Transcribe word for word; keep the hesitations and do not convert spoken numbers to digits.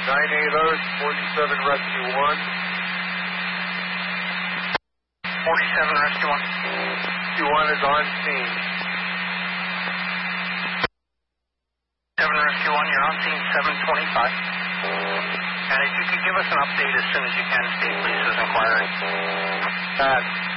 nine eight Earth, forty-seven Rescue one. forty-seven Rescue one. Rescue one is on scene. seven Rescue one, you're on scene seven twenty-five. And if you could give us an update as soon as you can, state police is inquiring. Pass.